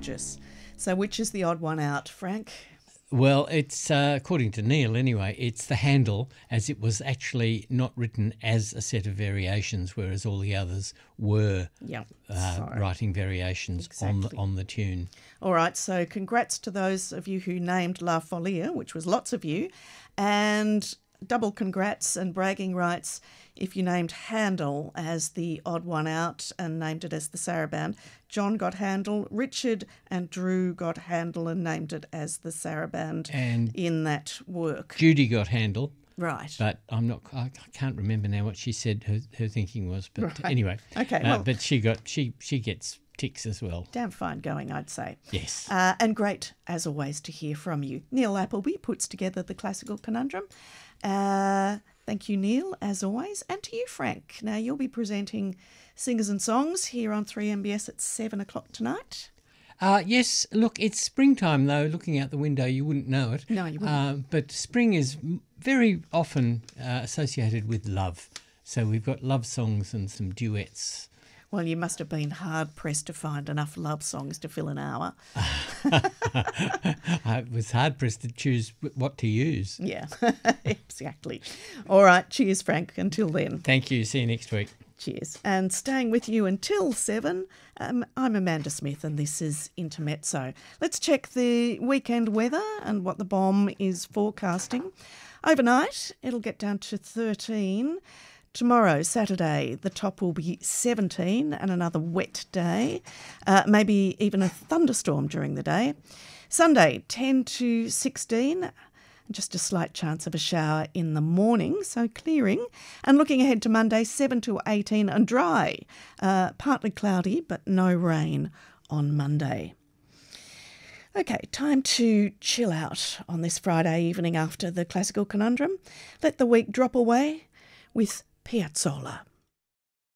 gorgeous. So which is the odd one out, Frank? Well, it's, according to Neil anyway, it's the Handel, as it was actually not written as a set of variations, whereas all the others were writing variations on the tune. All right, so congrats to those of you who named La Folia, which was lots of you, and double congrats and bragging rights if you named Handel as the odd one out and named it as the Saraband. John got Handel, Richard and Drew got Handel and named it as the Saraband in that work. Judy got Handel. Right. But I can't remember now what she said her thinking was. But anyway. Okay. Well, but she gets ticks as well. Damn fine going, I'd say. Yes. And great, as always, to hear from you. Neil Appleby puts together the Classical Conundrum. Thank you, Neil, as always. And to you, Frank. Now, you'll be presenting Singers and Songs here on 3MBS at 7 o'clock tonight. Yes, look, it's springtime, though. Looking out the window, you wouldn't know it. No, you wouldn't. But spring is very often associated with love. So we've got love songs and some duets. Well, you must have been hard-pressed to find enough love songs to fill an hour. I was hard-pressed to choose what to use. Yeah, exactly. All right, cheers, Frank. Until then. Thank you. See you next week. Cheers. And staying with you until 7, I'm Amanda Smith and this is Intermezzo. Let's check the weekend weather and what the bomb is forecasting. Overnight, it'll get down to 13. Tomorrow, Saturday, the top will be 17 and another wet day, maybe even a thunderstorm during the day. Sunday, 10 to 16, just a slight chance of a shower in the morning, so clearing. And looking ahead to Monday, 7 to 18 and dry, partly cloudy but no rain on Monday. Okay, time to chill out on this Friday evening after the Classical Conundrum. Let the week drop away with Piazzolla.